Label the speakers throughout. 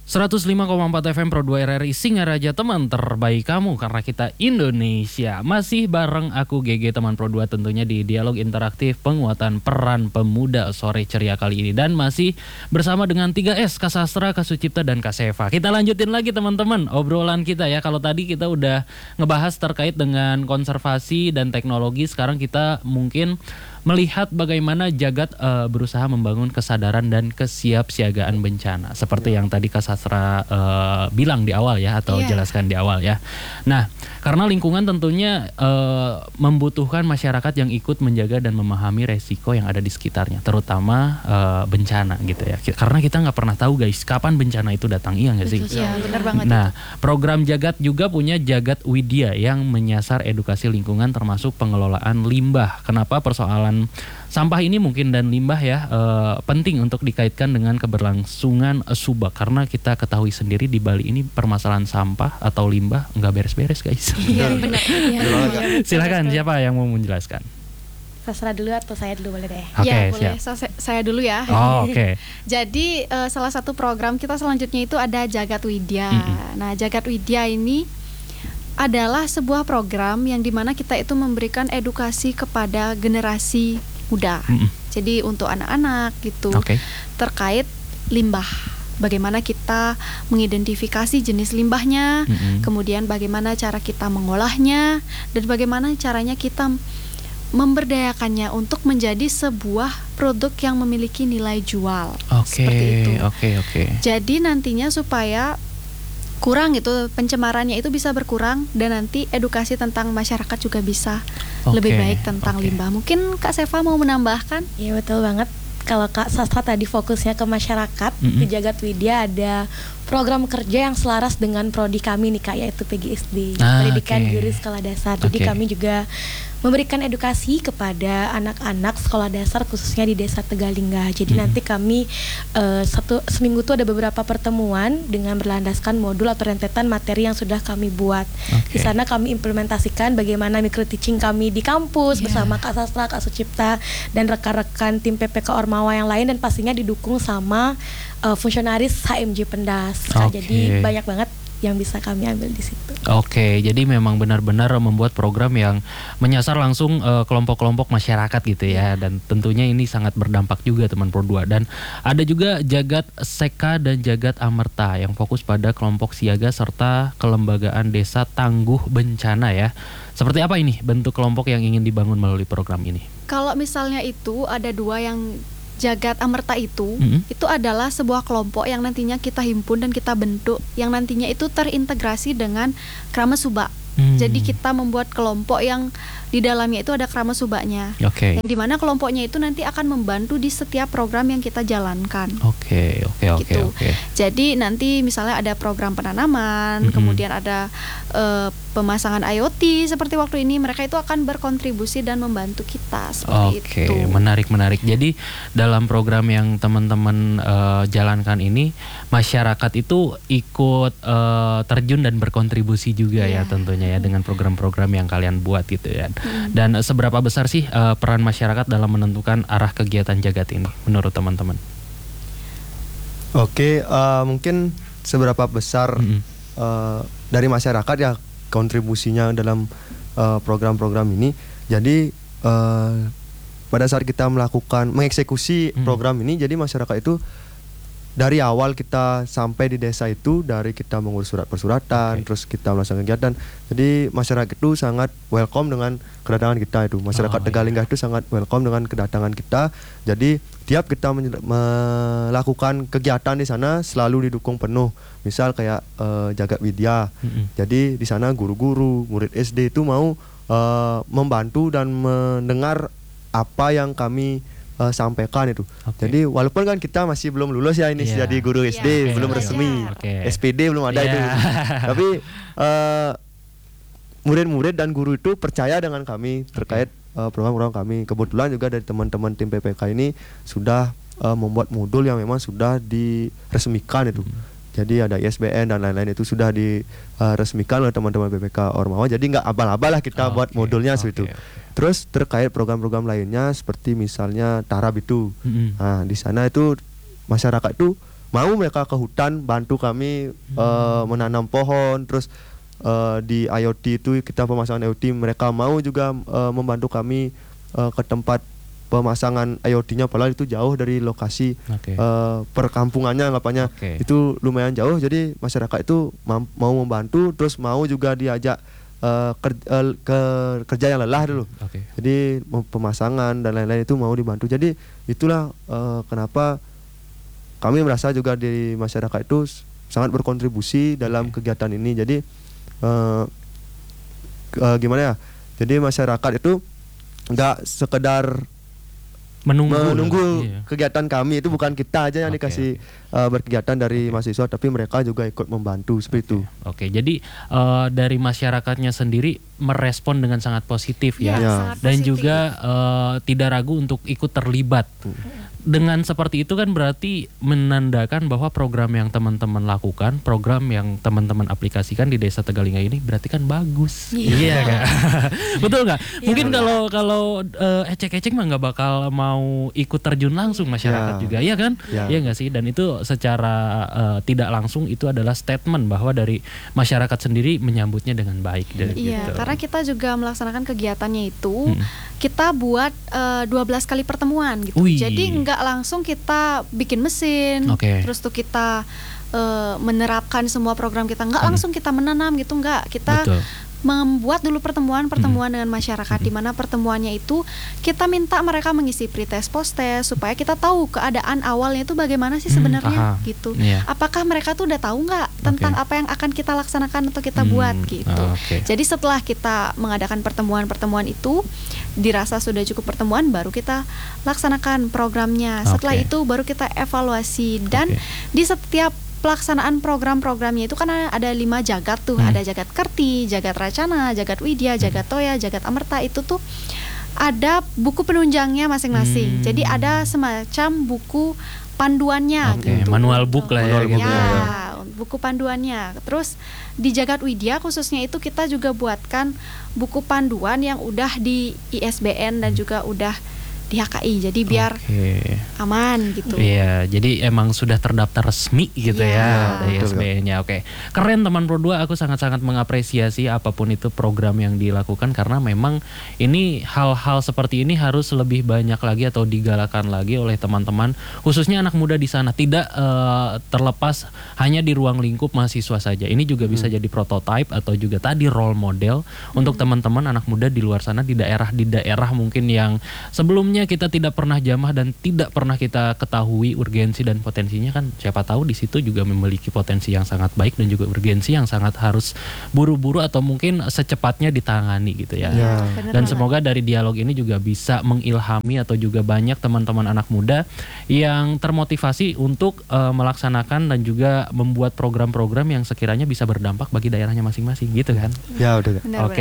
Speaker 1: 105,4 FM Pro 2 RRI Singaraja, teman terbaik kamu karena kita Indonesia. Masih bareng aku GG teman Pro 2 tentunya di dialog interaktif penguatan peran pemuda sore ceria kali ini. Dan masih bersama dengan 3S, Kak Sastra, Kak Sucipta, dan Kak Seva. Kita lanjutin lagi teman-teman obrolan kita ya. Kalau tadi kita udah ngebahas terkait dengan konservasi dan teknologi, sekarang kita mungkin melihat bagaimana Jagat berusaha membangun kesadaran dan kesiapsiagaan bencana. Seperti yang tadi Kak Sastra bilang di awal ya, atau jelaskan di awal ya. Nah, karena lingkungan tentunya membutuhkan masyarakat yang ikut menjaga dan memahami resiko yang ada di sekitarnya, terutama bencana gitu ya. Karena kita nggak pernah tahu guys, kapan bencana itu datang, iya nggak sih?
Speaker 2: Iya, benar banget.
Speaker 1: Nah, program Jagat juga punya Jagat Widya yang menyasar edukasi lingkungan termasuk pengelolaan limbah. Kenapa persoalan sampah ini mungkin dan limbah ya penting untuk dikaitkan dengan keberlangsungan subak, karena kita ketahui sendiri di Bali ini permasalahan sampah atau limbah nggak beres-beres guys.
Speaker 2: Iya benar.
Speaker 1: Silakan, siapa yang mau menjelaskan?
Speaker 3: Sastra dulu atau saya dulu boleh deh?
Speaker 1: Oke,
Speaker 2: Ya boleh,
Speaker 1: siap.
Speaker 2: saya dulu ya.
Speaker 1: Oh, oke.
Speaker 2: Jadi salah satu program kita selanjutnya itu ada Jagat Widya. Nah, Jagat Widya ini adalah sebuah program yang dimana kita itu memberikan edukasi kepada generasi muda. Jadi untuk anak-anak gitu, terkait limbah. Bagaimana kita mengidentifikasi jenis limbahnya, kemudian bagaimana cara kita mengolahnya, dan bagaimana caranya kita memberdayakannya untuk menjadi sebuah produk yang memiliki nilai jual. Seperti itu. Jadi nantinya supaya kurang itu pencemarannya itu bisa berkurang, dan nanti edukasi tentang masyarakat juga bisa lebih baik tentang limbah. Mungkin Kak Seva mau menambahkan?
Speaker 3: Iya betul banget. Kalau Kak Sastra tadi fokusnya ke masyarakat, di Jagat Widya ada program kerja yang selaras dengan prodi kami nih Kak, yaitu PGSD, Pendidikan Guru Sekolah Dasar. Jadi kami juga memberikan edukasi kepada anak-anak sekolah dasar khususnya di Desa Tegalinga. Jadi nanti kami seminggu itu ada beberapa pertemuan dengan berlandaskan modul atau rentetan materi yang sudah kami buat. Di sana kami implementasikan bagaimana micro teaching kami di kampus bersama Kak Sastra, Kak Sucipta, dan rekan-rekan tim PPK Ormawa yang lain, dan pastinya didukung sama fungsionaris HMJ Pendas. Jadi banyak banget yang bisa kami ambil di situ.
Speaker 1: Jadi memang benar-benar membuat program yang menyasar langsung kelompok-kelompok masyarakat gitu ya, dan tentunya ini sangat berdampak juga teman Pro 2. Dan ada juga Jagat Seka dan Jagat Amerta yang fokus pada kelompok siaga serta kelembagaan desa tangguh bencana ya. Seperti apa ini bentuk kelompok yang ingin dibangun melalui program ini?
Speaker 2: Kalau misalnya itu ada dua, yang Jagat Amerta itu adalah sebuah kelompok yang nantinya kita himpun dan kita bentuk, yang nantinya itu terintegrasi dengan Krama Subak. Jadi kita membuat kelompok yang di dalamnya itu ada Krama Subaknya, yang dimana kelompoknya itu nanti akan membantu di setiap program yang kita jalankan. Gitu. Jadi nanti misalnya ada program penanaman, kemudian ada pemasangan IoT seperti waktu ini, mereka itu akan berkontribusi dan membantu kita seperti itu.
Speaker 1: Menarik. Jadi dalam program yang teman-teman jalankan ini, masyarakat itu ikut terjun dan berkontribusi juga ya tentunya ya, dengan program-program yang kalian buat gitu ya. Dan seberapa besar sih peran masyarakat dalam menentukan arah kegiatan Jagat ini menurut teman-teman?
Speaker 4: Mungkin seberapa besar dari masyarakat ya kontribusinya dalam program-program ini. Jadi pada saat kita mengeksekusi program ini, jadi masyarakat itu dari awal kita sampai di desa itu, dari kita mengurus surat persuratan, terus kita melaksanakan kegiatan. Jadi masyarakat itu sangat welcome dengan kedatangan kita itu. Masyarakat Tegalinga itu sangat welcome dengan kedatangan kita. Jadi tiap kita melakukan kegiatan di sana selalu didukung penuh. Misal kayak Jagat Widya. Jadi di sana guru-guru, murid SD itu mau membantu dan mendengar apa yang kami sampaikan itu. Jadi walaupun kan kita masih belum lulus ya ini jadi guru SD, belum resmi, SPD belum ada itu. Tapi murid-murid dan guru itu percaya dengan kami terkait program-program kami. Kebetulan juga dari teman-teman tim PPK ini sudah membuat modul yang memang sudah diresmikan itu. Jadi ada ISBN dan lain-lain itu sudah diresmikan oleh teman-teman PPK Ormawa. Jadi nggak abal-abal lah kita buat modulnya seperti itu. Terus terkait program-program lainnya seperti misalnya Tarab itu. Nah, di sana itu masyarakat itu mau mereka ke hutan bantu kami menanam pohon, terus di IoT itu kita pemasangan IoT, mereka mau juga membantu kami ke tempat pemasangan IoT-nya, padahal itu jauh dari lokasi perkampungannya, anggapannya itu lumayan jauh. Jadi masyarakat itu mau membantu, terus mau juga diajak kerja yang lelah dulu. Jadi pemasangan dan lain-lain itu mau dibantu. Jadi itulah kenapa kami merasa juga di masyarakat itu sangat berkontribusi dalam kegiatan ini. Jadi gimana ya? Jadi masyarakat itu nggak sekedar menunggu kegiatan kami, itu bukan kita aja yang dikasih berkegiatan dari mahasiswa, tapi mereka juga ikut membantu seperti itu.
Speaker 1: Jadi dari masyarakatnya sendiri merespon dengan sangat positif ya,
Speaker 2: sangat
Speaker 1: dan
Speaker 2: positif.
Speaker 1: juga tidak ragu untuk ikut terlibat. Dengan seperti itu kan berarti menandakan bahwa program yang teman-teman lakukan, program yang teman-teman aplikasikan di Desa Tegalinga ini berarti kan bagus. Iya kan? Betul nggak? Mungkin kalau ecek-ecek mah nggak bakal mau ikut terjun langsung masyarakat juga, iya kan? Iya nggak sih? Dan itu secara tidak langsung itu adalah statement bahwa dari masyarakat sendiri menyambutnya dengan baik.
Speaker 2: Iya, karena kita juga melaksanakan kegiatannya itu kita buat 12 kali pertemuan gitu. Jadi nggak langsung kita bikin mesin, terus tuh kita menerapkan semua program kita, nggak langsung kita menanam gitu, nggak. Kita membuat dulu pertemuan dengan masyarakat, di mana pertemuannya itu kita minta mereka mengisi pretest posttest supaya kita tahu keadaan awalnya itu bagaimana sih sebenarnya gitu. Apakah mereka tuh udah tahu nggak tentang apa yang akan kita laksanakan atau kita buat gitu. Jadi setelah kita mengadakan pertemuan itu dirasa sudah cukup pertemuan, baru kita laksanakan programnya. Setelah itu baru kita evaluasi, dan di setiap pelaksanaan program-programnya itu kan ada 5 jagat tuh, ada jagat Kerti, jagat Racana, jagat Widya, jagat Toya, jagat Amerta. Itu tuh ada buku penunjangnya masing-masing. Jadi ada semacam buku panduannya gitu.
Speaker 1: Manual book lah
Speaker 2: ya. Buku panduannya. Terus di jagat Widya khususnya itu kita juga buatkan buku panduan yang udah di ISBN dan juga udah di HKI, jadi biar aman gitu.
Speaker 1: Iya, jadi emang sudah terdaftar resmi gitu ya dari SBN-nya. Keren teman Pro 2, aku sangat-sangat mengapresiasi apapun itu program yang dilakukan, karena memang ini hal-hal seperti ini harus lebih banyak lagi atau digalakan lagi oleh teman-teman, khususnya anak muda di sana. Tidak terlepas hanya di ruang lingkup mahasiswa saja. Ini juga bisa jadi prototype atau juga tadi role model untuk teman-teman anak muda di luar sana, di daerah mungkin yang sebelumnya kita tidak pernah jamah dan tidak pernah kita ketahui urgensi dan potensinya. Kan siapa tahu di situ juga memiliki potensi yang sangat baik dan juga urgensi yang sangat harus buru-buru atau mungkin secepatnya ditangani gitu ya. Dan semoga dari dialog ini juga bisa mengilhami atau juga banyak teman-teman anak muda yang termotivasi untuk melaksanakan dan juga membuat program-program yang sekiranya bisa berdampak bagi daerahnya masing-masing gitu kan.
Speaker 4: Ya udah.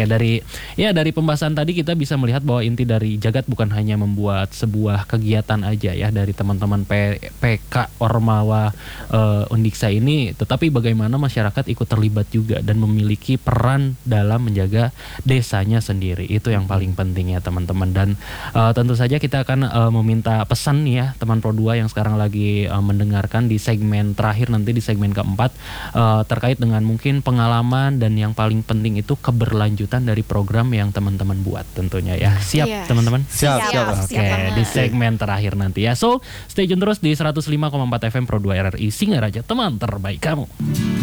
Speaker 1: Dari pembahasan tadi kita bisa melihat bahwa inti dari Jagat bukan hanya membuat sebuah kegiatan aja ya dari teman-teman PK Ormawa Undiksa ini, tetapi bagaimana masyarakat ikut terlibat juga dan memiliki peran dalam menjaga desanya sendiri. Itu yang paling penting ya teman-teman. Dan tentu saja kita akan meminta pesan nih ya teman Pro 2 yang sekarang lagi mendengarkan di segmen terakhir, nanti di segmen keempat, terkait dengan mungkin pengalaman dan yang paling penting itu keberlanjutan dari program yang teman-teman buat tentunya ya. Siap teman-teman?
Speaker 4: Siap.
Speaker 1: Di segmen terakhir nanti ya. So, stay tune terus di 105,4 FM Pro 2 RRI Singaraja, teman terbaik kamu.